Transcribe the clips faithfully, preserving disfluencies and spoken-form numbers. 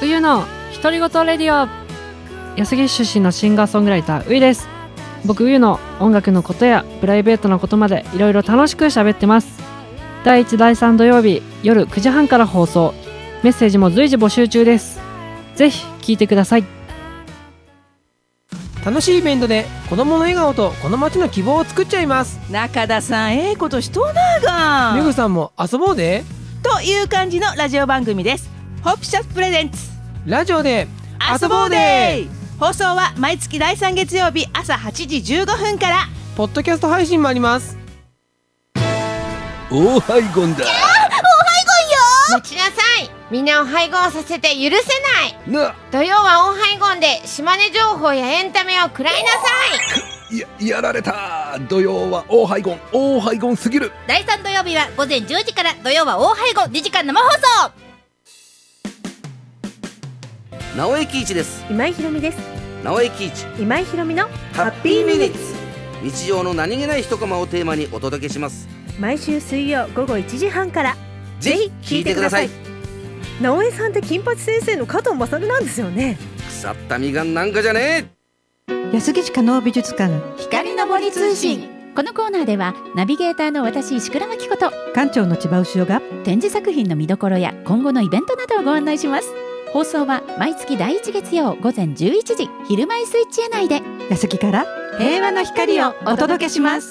うゆの独り言レディオ。安来出身のシンガーソングライターうゆです。僕うゆの音楽のことやプライベートなことまでいろいろ楽しく喋ってます。だいいちだいさん土曜日夜くじはんから放送。メッセージも随時募集中です。ぜひ聞いてください。 楽しいイベントで子供の笑顔とこの街の希望を作っちゃいます。 中田さん、ええことしとうながめぐさんも遊ぼうでという感じのラジオ番組です。ホプシャスプレゼンツラジオで遊ぼうで。 放送は毎月だいさん月曜日朝はちじじゅうごふんから。 ポッドキャスト配信もあります。 オーハイゴンだ。 待ちなさい。みんなを配合させて許せないな。 土曜はオーハイゴンで島根情報やエンタメを食らいなさい。 ややられた。土曜はオーハイゴンオーハイゴンすぎる。 だいさん土曜日はごぜんじゅうじから。土曜はオーハイゴンにじかん生放送。 直江喜一です。 今井ひろみです。 直江喜一今井ひろみのハッピーミニッツ。日常の何気ない一コマをテーマにお届けします。 毎週水曜午後いちじはんから。 ぜひ聞いてください。 直江さんって金八先生の加藤勝なんですよね。 腐ったみがんなんかじゃねえ。安来可能美術館光の森通信。このコーナーではナビゲーターの私石倉真希子と館長の千葉牛尾が展示作品の見どころや今後のイベントなどをご案内します。放送は毎月だいいち月曜ごぜんじゅういちじ昼前スイッチへ内で。 安来から平和の光をお届けします。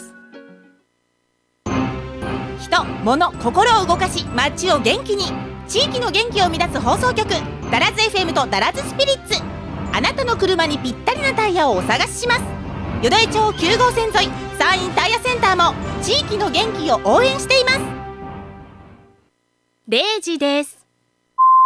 人、物、心を動かし街を元気に。地域の元気を生み出す放送局ダラズ エフエム とダラズスピリッツ。あなたの車にぴったりなタイヤをお探しします。淀江町きゅう号線沿い山陰タイヤセンターも地域の元気を応援しています。れいじです。